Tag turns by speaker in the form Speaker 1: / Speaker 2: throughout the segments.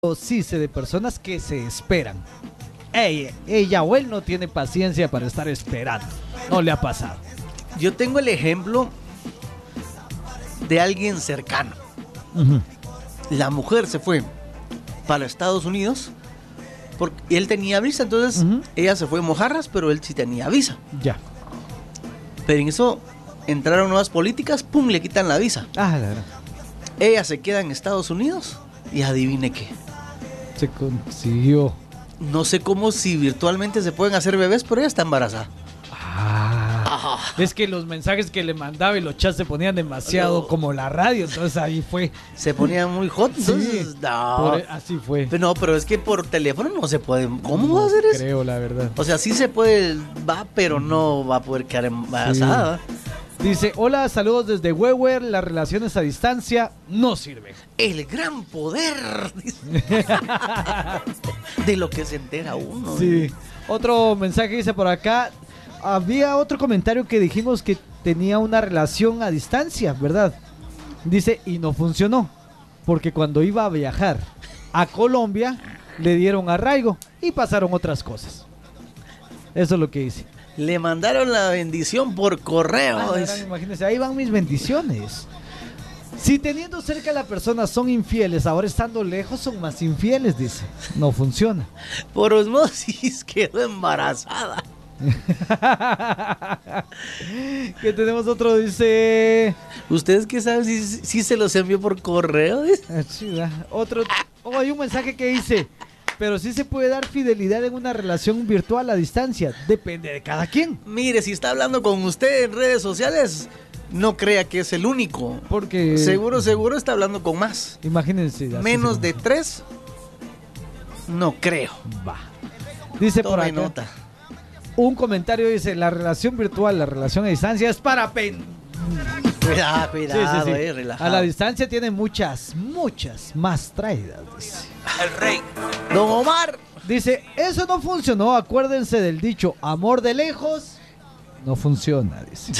Speaker 1: sí sé de personas que se esperan. Ella o él no tiene paciencia para estar esperando. No le ha pasado.
Speaker 2: Yo tengo el ejemplo de alguien cercano. La mujer se fue para Estados Unidos porque él tenía visa, entonces ella se fue en mojarras, pero él sí tenía visa.
Speaker 1: Ya.
Speaker 2: Pero en eso entraron nuevas políticas, ¡pum!, le quitan la visa.
Speaker 1: Ah, la verdad.
Speaker 2: Ella se queda en Estados Unidos y adivine qué.
Speaker 1: Se consiguió.
Speaker 2: No sé cómo, si virtualmente se pueden hacer bebés, pero ella está embarazada.
Speaker 1: Es que los mensajes que le mandaba y los chats se ponían demasiado como la radio, entonces ahí fue.
Speaker 2: Se ponían muy hot, entonces
Speaker 1: Sí,
Speaker 2: no.
Speaker 1: así fue.
Speaker 2: Pero no, pero es que por teléfono no se puede. ¿Cómo va a hacer eso?
Speaker 1: Creo, la verdad.
Speaker 2: O sea, sí se puede, va, pero no va a poder quedar embarazada.
Speaker 1: Sí. Dice, hola, saludos desde Wewer, las relaciones a distancia no sirven.
Speaker 2: El gran poder de lo que se entera uno.
Speaker 1: Sí. Otro mensaje dice por acá, había otro comentario que dijimos que tenía una relación a distancia, ¿verdad? Dice, y no funcionó, porque cuando iba a viajar a Colombia, le dieron arraigo y pasaron otras cosas. Eso es lo que dice.
Speaker 2: Le mandaron la bendición por correo.
Speaker 1: Imagínense, ahí van mis bendiciones. Si teniendo cerca a la persona son infieles, ahora estando lejos son más infieles, dice. No funciona.
Speaker 2: Por osmosis quedó embarazada.
Speaker 1: Que tenemos otro, dice...
Speaker 2: ¿Ustedes qué saben si se los envió por correo?
Speaker 1: Otro... Oh, hay un mensaje que dice... Pero sí se puede dar fidelidad en una relación virtual a distancia. Depende de cada quien.
Speaker 2: Mire, si está hablando con usted en redes sociales, no crea que es el único.
Speaker 1: Porque...
Speaker 2: Seguro está hablando con más.
Speaker 1: Imagínense.
Speaker 2: Menos de 3, no creo.
Speaker 1: Va. Dice por
Speaker 2: Tome
Speaker 1: acá.
Speaker 2: nota.
Speaker 1: Un comentario dice, la relación virtual, la relación a distancia es para
Speaker 2: Cuidado,
Speaker 1: sí.
Speaker 2: relajado.
Speaker 1: A la distancia tiene muchas más traídas, dice.
Speaker 2: El rey. Don Omar.
Speaker 1: Dice, eso no funcionó, acuérdense del dicho, amor de lejos, no funciona, dice.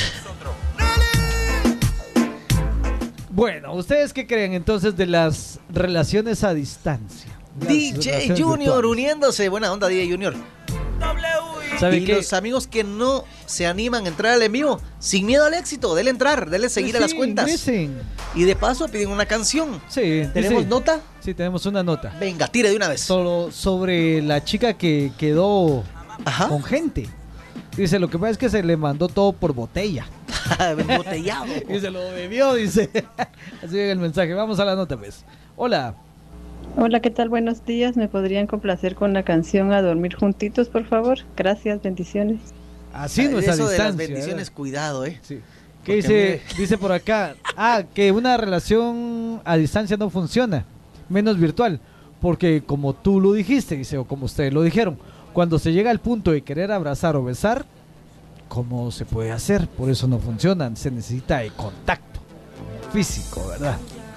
Speaker 1: Bueno, ¿ustedes qué creen entonces de las relaciones a distancia?
Speaker 2: DJ Junior uniéndose, buena onda DJ Junior. Y los amigos que no se animan a entrar al en vivo, sin miedo al éxito, denle entrar, denle seguir a las cuentas.
Speaker 1: Ingresen.
Speaker 2: Y de paso piden una canción.
Speaker 1: Sí.
Speaker 2: ¿Tenemos nota?
Speaker 1: Sí, tenemos una nota.
Speaker 2: Venga, tire de una vez.
Speaker 1: Solo sobre la chica que quedó con gente. Dice, lo que pasa es que se le mandó todo por botella.
Speaker 2: Embotellado.
Speaker 1: Y se lo bebió, dice. Así llega el mensaje. Vamos a la nota, pues. Hola.
Speaker 3: Hola, ¿qué tal? Buenos días. ¿Me podrían complacer con la canción A Dormir Juntitos, por favor? Gracias, bendiciones.
Speaker 1: Así no es a
Speaker 2: eso
Speaker 1: distancia.
Speaker 2: De las bendiciones, ¿verdad? Cuidado,
Speaker 1: Sí. ¿Qué dice? Dice por acá, que una relación a distancia no funciona, menos virtual, porque como tú lo dijiste, dice, o como ustedes lo dijeron, cuando se llega al punto de querer abrazar o besar, ¿cómo se puede hacer? Por eso no funcionan, se necesita de contacto físico, ¿verdad?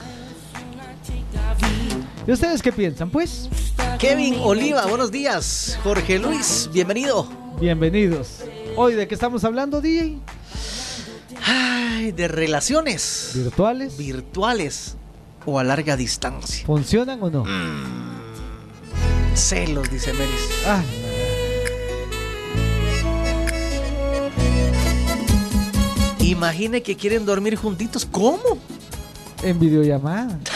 Speaker 1: ¿Y ustedes qué piensan, pues?
Speaker 2: Kevin Oliva, buenos días. Jorge Luis, bienvenido.
Speaker 1: Bienvenidos. Hoy, ¿de qué estamos hablando, DJ?
Speaker 2: Ay, de relaciones.
Speaker 1: ¿Virtuales
Speaker 2: o a larga distancia.
Speaker 1: ¿Funcionan o no?
Speaker 2: Celos, dice Melis. Imagine que quieren dormir juntitos. ¿Cómo?
Speaker 1: En videollamada.